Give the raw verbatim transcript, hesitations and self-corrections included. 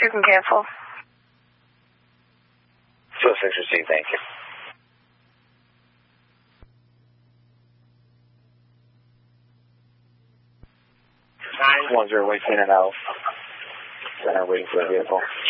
You can cancel. two oh six received, thank you. nine one zero, waiting in and out. Center waiting for the vehicle.